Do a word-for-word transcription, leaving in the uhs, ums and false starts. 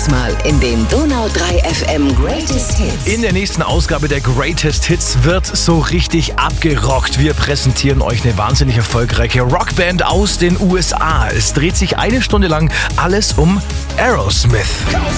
Mal in den Donau drei F M Greatest Hits. In der nächsten Ausgabe der Greatest Hits wird so richtig abgerockt. Wir präsentieren euch eine wahnsinnig erfolgreiche Rockband aus den U S A. Es dreht sich eine Stunde lang alles um Aerosmith.